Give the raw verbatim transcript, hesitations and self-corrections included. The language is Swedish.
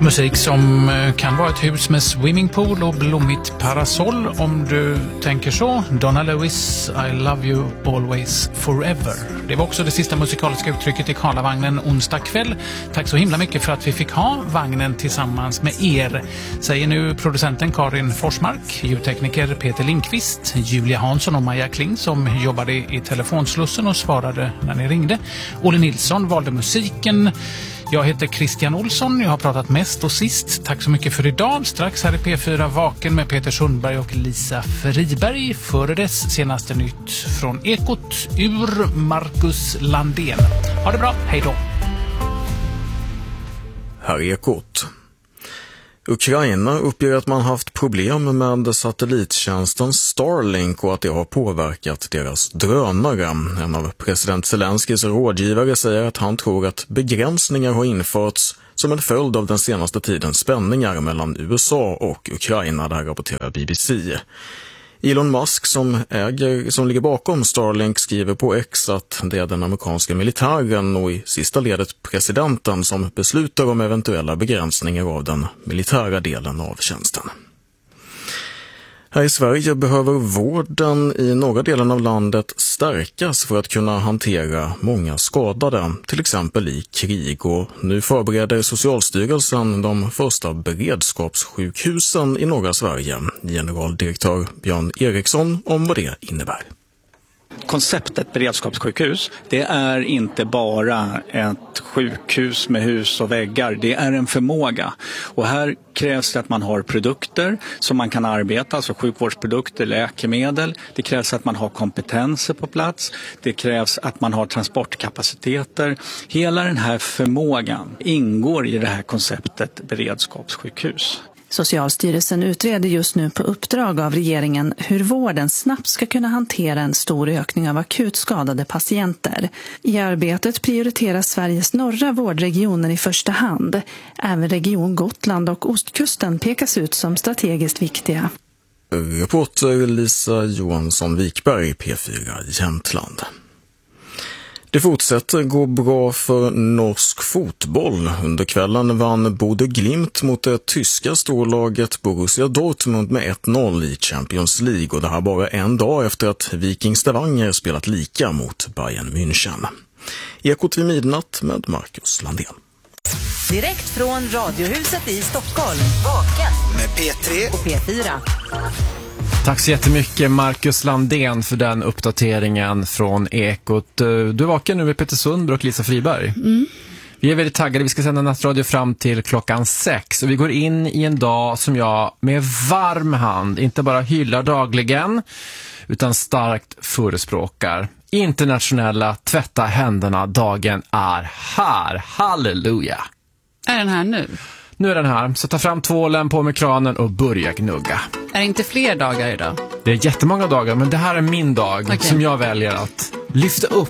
Musik som kan vara ett hus med swimmingpool och blommigt parasoll om du tänker så. Donna Lewis, I love you always forever. Det var också det sista musikaliska uttrycket i Karlavagnen onsdag kväll. Tack så himla mycket för att vi fick ha vagnen tillsammans med er, säger nu producenten Karin Forsmark, ljudtekniker Peter Lindqvist, Julia Hansson och Maja Kling som jobbade i telefonslussen och svarade när ni ringde. Olle Nilsson valde musiken. Jag heter Christian Olsson, jag har pratat mest och sist. Tack så mycket för idag. Strax här i P fyra Vaken med Peter Sundberg och Lisa Friberg. Före dess senaste nytt från Ekot ur Marcus Landén. Ha det bra, hej då. Här är Ekot. Ukraina uppger att man haft problem med satellittjänsten Starlink och att det har påverkat deras drönare. En av president Zelenskis rådgivare säger att han tror att begränsningar har införts som en följd av den senaste tidens spänningar mellan U S A och Ukraina, där rapporterar B B C. Elon Musk som äger, som ligger bakom Starlink skriver på X att det är den amerikanska militären och i sista ledet presidenten som beslutar om eventuella begränsningar av den militära delen av tjänsten. Här i Sverige behöver vården i norra delen av landet stärkas för att kunna hantera många skadade, till exempel i krig. Och nu förbereder Socialstyrelsen de första beredskapssjukhusen i norra Sverige. Generaldirektör Björn Eriksson om vad det innebär. Konceptet beredskapssjukhus, det är inte bara ett sjukhus med hus och väggar, det är en förmåga. Och här krävs det att man har produkter som man kan arbeta, alltså sjukvårdsprodukter, läkemedel. Det krävs att man har kompetenser på plats. Det krävs att man har transportkapaciteter. Hela den här förmågan ingår i det här konceptet beredskapssjukhus. Socialstyrelsen utreder just nu på uppdrag av regeringen hur vården snabbt ska kunna hantera en stor ökning av akut skadade patienter. I arbetet prioriteras Sveriges norra vårdregioner i första hand. Även region Gotland och ostkusten pekas ut som strategiskt viktiga. Reporter Lisa Johansson-Wikberg, P fyra Jämtland. Det fortsätter gå bra för norsk fotboll. Under kvällen vann Bodø Glimt mot det tyska storlaget Borussia Dortmund med ett noll i Champions League, och det här bara en dag efter att Viking Stavanger spelat lika mot Bayern München. Ekot vid midnatt med Marcus Landén. Direkt från Radiohuset i Stockholm. Vaken med P tre och P fyra. Tack så jättemycket Marcus Landén för den uppdateringen från Ekot. Du är vaken nu med Peter Sundberg och Lisa Friberg. Mm. Vi är väldigt taggade. Vi ska sända nattradio fram till klockan sex. Och vi går in i en dag som jag med varm hand inte bara hyllar dagligen utan starkt förespråkar. Internationella tvätta händerna dagen är här. Halleluja! Är den här nu? Nu är den här, så ta fram tvålen, på med kranen och börja gnugga. Är det inte fler dagar idag? Det är jättemånga dagar, men det här är min dag, okay, som jag väljer att lyfta upp